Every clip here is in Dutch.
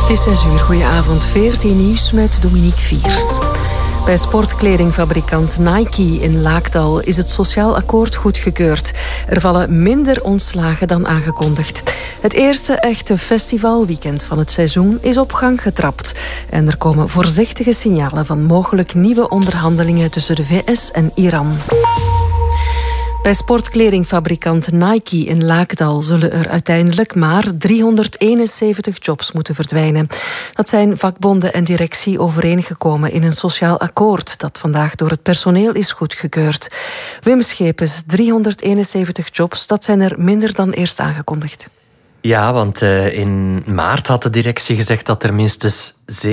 Het is 6 uur. Goedenavond. 14 nieuws met Dominique Viers. Bij sportkledingfabrikant Nike in Laakdal is het sociaal akkoord goedgekeurd. Er vallen minder ontslagen dan aangekondigd. Het eerste echte festivalweekend van het seizoen is op gang getrapt. En er komen voorzichtige signalen van mogelijk nieuwe onderhandelingen tussen de VS en Iran. Bij sportkledingfabrikant Nike in Laakdal zullen er uiteindelijk maar 371 jobs moeten verdwijnen. Dat zijn vakbonden en directie overeengekomen in een sociaal akkoord dat vandaag door het personeel is goedgekeurd. Wim Schepens, 371 jobs, dat zijn er minder dan eerst aangekondigd. Ja, want in maart had de directie gezegd dat er minstens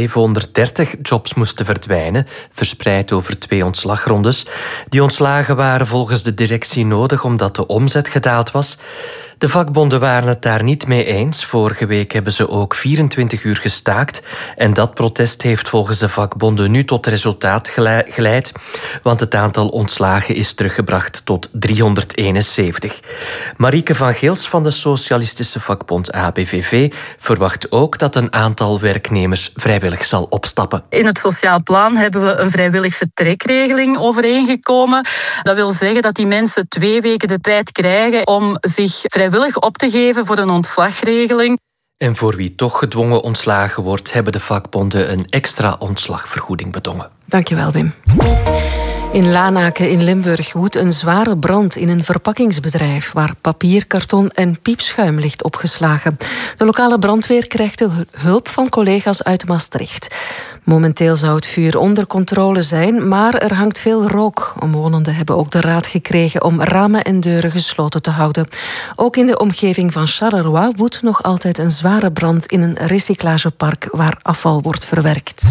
730 jobs moesten verdwijnen, verspreid over 2 ontslagrondes. Die ontslagen waren volgens de directie nodig omdat de omzet gedaald was. De vakbonden waren het daar niet mee eens. Vorige week hebben ze ook 24 uur gestaakt. En dat protest heeft volgens de vakbonden nu tot resultaat geleid. Want het aantal ontslagen is teruggebracht tot 371. Marieke van Geels van de Socialistische Vakbond ABVV verwacht ook dat een aantal werknemers vrijwillig zal opstappen. In het sociaal plan hebben we een vrijwillig vertrekregeling overeengekomen. Dat wil zeggen dat die mensen 2 weken de tijd krijgen om zich vrijwillig op te geven voor een ontslagregeling. En voor wie toch gedwongen ontslagen wordt, hebben de vakbonden een extra ontslagvergoeding bedongen. Dankjewel, Wim. In Lanaken in Limburg woedt een zware brand in een verpakkingsbedrijf waar papier, karton en piepschuim ligt opgeslagen. De lokale brandweer krijgt hulp van collega's uit Maastricht. Momenteel zou het vuur onder controle zijn, maar er hangt veel rook. Omwonenden hebben ook de raad gekregen om ramen en deuren gesloten te houden. Ook in de omgeving van Charleroi woedt nog altijd een zware brand in een recyclagepark waar afval wordt verwerkt.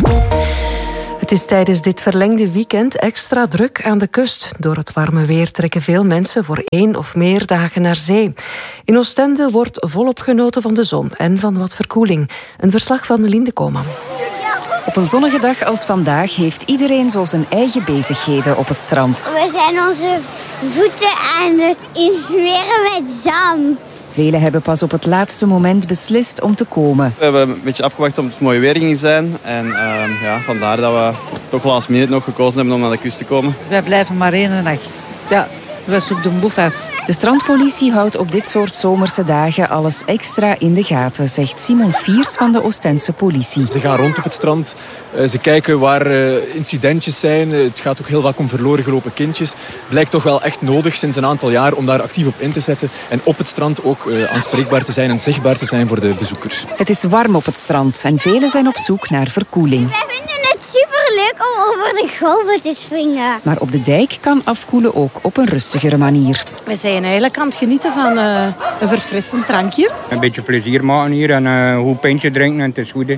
Het is tijdens dit verlengde weekend extra druk aan de kust. Door het warme weer trekken veel mensen voor 1 of meer dagen naar zee. In Oostende wordt volop genoten van de zon en van wat verkoeling. Een verslag van Linde Koman. Op een zonnige dag als vandaag heeft iedereen zo zijn eigen bezigheden op het strand. We zijn onze voeten aan het insmeren met zand. Velen hebben pas op het laatste moment beslist om te komen. We hebben een beetje afgewacht om het mooie weer ging zijn. En vandaar dat we toch last minute nog gekozen hebben om naar de kust te komen. Wij blijven maar 1 nacht. Ja, we zoeken de boef af. De strandpolitie houdt op dit soort zomerse dagen alles extra in de gaten, zegt Simon Fiers van de Oostense politie. Ze gaan rond op het strand, ze kijken waar incidentjes zijn. Het gaat ook heel vaak om verloren gelopen kindjes. Het blijkt toch wel echt nodig sinds een aantal jaar om daar actief op in te zetten. En op het strand ook aanspreekbaar te zijn en zichtbaar te zijn voor de bezoekers. Het is warm op het strand en velen zijn op zoek naar verkoeling. Wij vinden het superleuk om over de golven te springen. Maar op de dijk kan afkoelen ook op een rustigere manier. We zijn eigenlijk aan het genieten van een verfrissend drankje. Een beetje plezier maken hier en een goed pintje drinken en het is goed.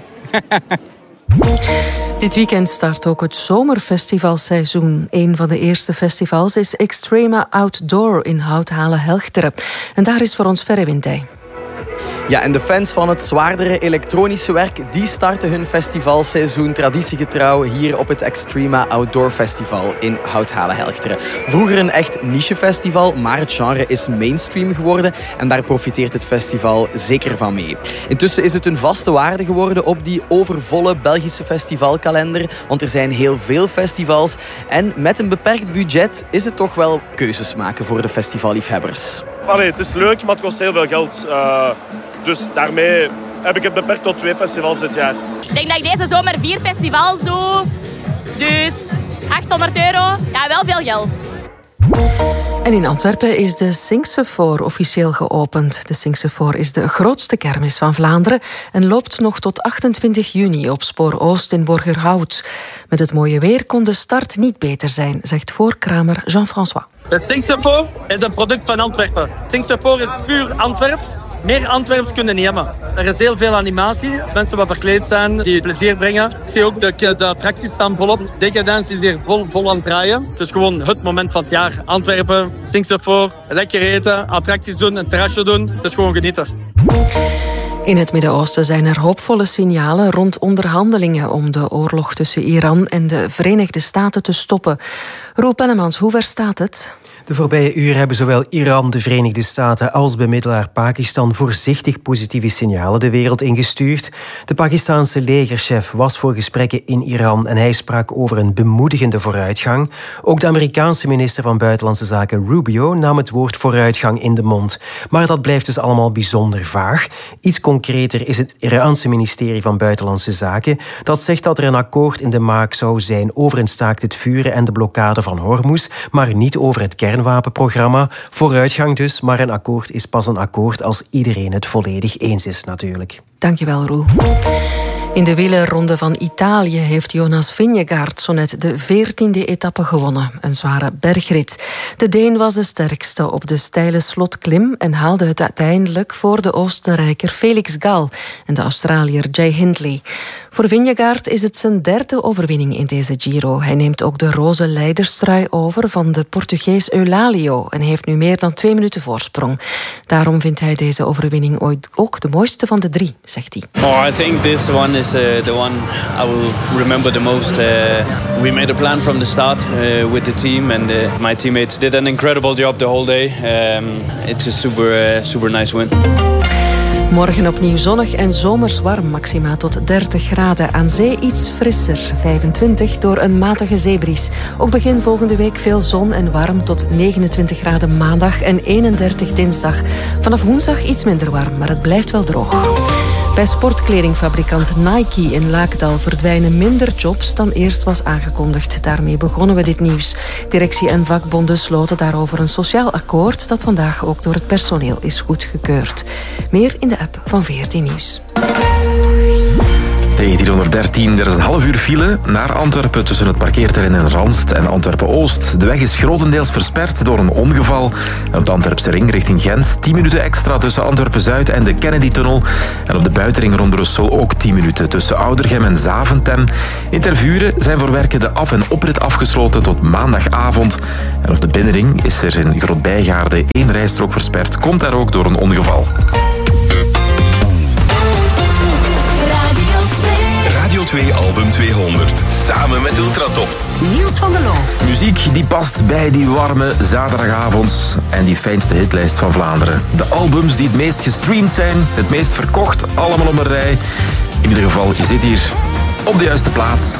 Dit weekend start ook het zomerfestivalseizoen. Een van de eerste festivals is Extrema Outdoor in Houthalen-Helchteren. En daar is voor ons Ferre Wintij. Ja, en de fans van het zwaardere elektronische werk, die starten hun festivalseizoen traditiegetrouw hier op het Extrema Outdoor Festival in Houthalen-Helchteren. Vroeger een echt nichefestival, maar het genre is mainstream geworden en daar profiteert het festival zeker van mee. Intussen is het een vaste waarde geworden op die overvolle Belgische festivalkalender, want er zijn heel veel festivals en met een beperkt budget is het toch wel keuzes maken voor de festivalliefhebbers. Het is leuk, maar het kost heel veel geld. Dus daarmee heb ik het beperkt tot 2 festivals dit jaar. Ik denk dat ik deze zomer 4 festivals doe. Dus €800. Ja, wel veel geld. En in Antwerpen is de Singsefoor officieel geopend. De Singsefoor is de grootste kermis van Vlaanderen en loopt nog tot 28 juni op Spoor Oost in Borgerhout. Met het mooie weer kon de start niet beter zijn, zegt voorkramer Jean-François. De Singsefoor is een product van Antwerpen. Singsefoor is puur Antwerps. Meer Antwerps kunnen niet hebben. Er is heel veel animatie. Mensen wat verkleed zijn, die plezier brengen. Ik zie ook de attracties staan volop. Decadence is hier vol aan het draaien. Het is gewoon het moment van het jaar. Antwerpen, Singsefoor, lekker eten, attracties doen, een terrasje doen. Het is gewoon genieten. In het Midden-Oosten zijn er hoopvolle signalen rond onderhandelingen om de oorlog tussen Iran en de Verenigde Staten te stoppen. Roel Pennemans, hoe ver staat het? De voorbije uren hebben zowel Iran, de Verenigde Staten als bemiddelaar Pakistan voorzichtig positieve signalen de wereld ingestuurd. De Pakistanse legerchef was voor gesprekken in Iran en hij sprak over een bemoedigende vooruitgang. Ook de Amerikaanse minister van Buitenlandse Zaken Rubio nam het woord vooruitgang in de mond. Maar dat blijft dus allemaal bijzonder vaag. Iets concreter is het Iraanse ministerie van Buitenlandse Zaken. Dat zegt dat er een akkoord in de maak zou zijn over een staakt het vuren en de blokkade van Hormuz, maar niet over het kernwapenprogramma. Vooruitgang dus, maar een akkoord is pas een akkoord als iedereen het volledig eens is natuurlijk. Dankjewel, Roel. In de wielerronde van Italië heeft Jonas Vingegaard zo net de 14e etappe gewonnen. Een zware bergrit. De Deen was de sterkste op de steile slotklim en haalde het uiteindelijk voor de Oostenrijker Felix Gall en de Australiër Jay Hindley. Voor Vingegaard is het zijn 3e overwinning in deze Giro. Hij neemt ook de roze leiderstrui over van de Portugees Eulalio en heeft nu meer dan 2 minuten voorsprong. Daarom vindt hij deze overwinning ooit ook de mooiste van de 3, zegt hij. I think this one is the one I will remember the most. We made a plan from the start with the team and my teammates did an incredible job the whole day. It's a super nice win. Morgen opnieuw zonnig en zomers warm, maxima tot 30 graden. Aan zee iets frisser, 25 door een matige zeebries. Ook begin volgende week veel zon en warm tot 29 graden maandag en 31 dinsdag. Vanaf woensdag iets minder warm, maar het blijft wel droog. Bij sportkledingfabrikant Nike in Laakdal verdwijnen minder jobs dan eerst was aangekondigd. Daarmee begonnen we dit nieuws. Directie en vakbonden sloten daarover een sociaal akkoord dat vandaag ook door het personeel is goedgekeurd. Meer in de app van VRT Nieuws. D313, er is een half uur file naar Antwerpen tussen het parkeerterrein in Ranst en Antwerpen-Oost. De weg is grotendeels versperd door een ongeval. Op de Antwerpse ring richting Gent 10 minuten extra tussen Antwerpen-Zuid en de Kennedy-tunnel. En op de buitenring rond Brussel ook 10 minuten tussen Oudergem en Zaventem. In Tervuren zijn voor werken de af- en oprit afgesloten tot maandagavond. En op de binnenring is er in Groot-Bijgaarde 1 rijstrook versperd. Komt daar ook door een ongeval. Radio 2 Album 200. Samen met Ultratop. Niels van der Loo. Muziek die past bij die warme zaterdagavond en die fijnste hitlijst van Vlaanderen. De albums die het meest gestreamd zijn, het meest verkocht, allemaal op een rij. In ieder geval, je zit hier op de juiste plaats.